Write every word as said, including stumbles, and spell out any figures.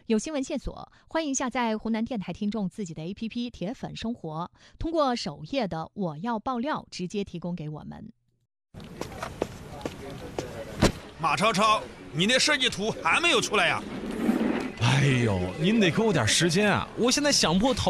有新闻线索，欢迎下载湖南电台听众自己的 A P P 铁粉生活，通过首页的我要爆料直接提供给我们。 马超超，你那设计图还没有出来呀？ 哎呦，您得给我点时间啊！我现在想破头